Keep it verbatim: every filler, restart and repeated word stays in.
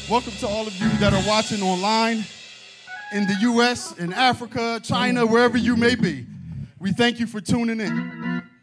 Welcome to all of you that are watching online in the U S, in Africa, China, wherever you may be. We thank you for tuning in.